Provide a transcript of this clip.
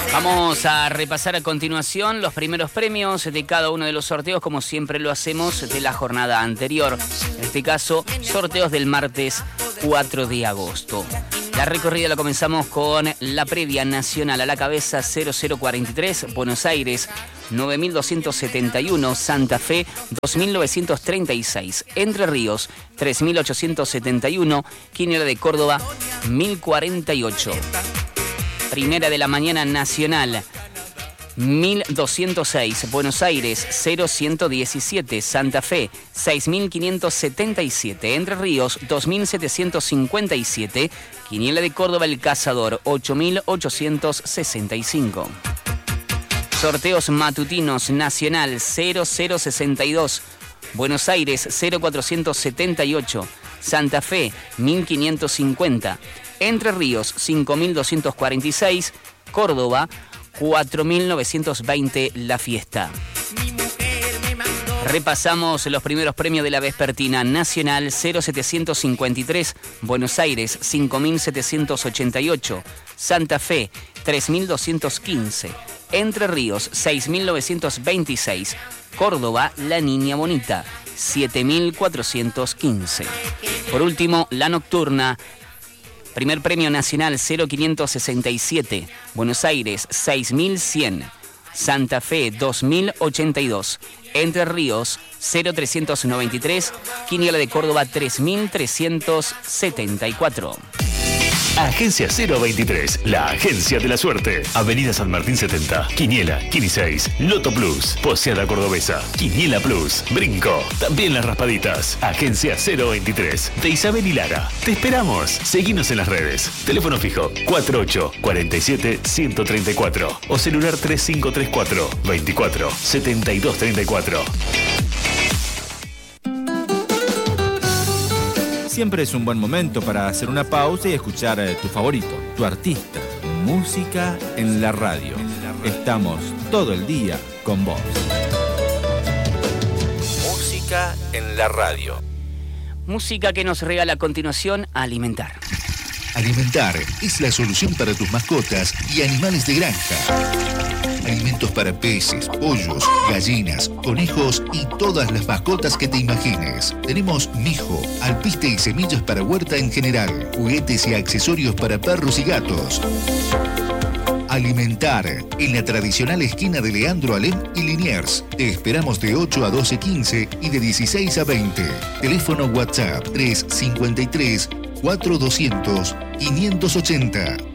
Vamos a repasar a continuación los primeros premios de cada uno de los sorteos, como siempre lo hacemos de la jornada anterior. En este caso, sorteos del martes 4 de agosto. La recorrida la comenzamos con la previa nacional. A la cabeza 0043, Buenos Aires 9271, Santa Fe 2936, Entre Ríos 3871, Quiniela de Córdoba 1048. Primera de la mañana nacional 1206, Buenos Aires 0117, Santa Fe 6577, Entre Ríos 2757, Quiniela de Córdoba El Cazador 8865. Sorteos matutinos nacional 0062, Buenos Aires 0478, Santa Fe 1550, Entre Ríos 5246, Córdoba 4920 La Fiesta. Repasamos los primeros premios de la vespertina nacional 0753, Buenos Aires 5788, Santa Fe 3215, Entre Ríos 6926, Córdoba La Niña Bonita 7415. Por último, la nocturna. Primer premio nacional 0567, Buenos Aires 6100, Santa Fe 2082, Entre Ríos 0393, Quiniela de Córdoba 3374. Agencia 023, la agencia de la suerte. Avenida San Martín 70, Quiniela, Quini 6, Loto Plus, Poseada Cordobesa, Quiniela Plus, Brinco, también las raspaditas. Agencia 023, de Isabel y Lara. Te esperamos. Seguinos en las redes. Teléfono fijo 4847-134 o celular 3534 24 7234. Siempre es un buen momento para hacer una pausa y escuchar tu favorito, tu artista. Música en la radio. Estamos todo el día con vos. Música en la radio. Música que nos regala a continuación Alimentar. Alimentar es la solución para tus mascotas y animales de granja. Alimentos para peces, pollos, gallinas, conejos y todas las mascotas que te imagines. Tenemos mijo, alpiste y semillas para huerta en general, juguetes y accesorios para perros y gatos. Alimentar, en la tradicional esquina de Leandro Alem y Liniers. Te esperamos de 8 a 12:15 y de 16 a 20. Teléfono WhatsApp 353 4200 580.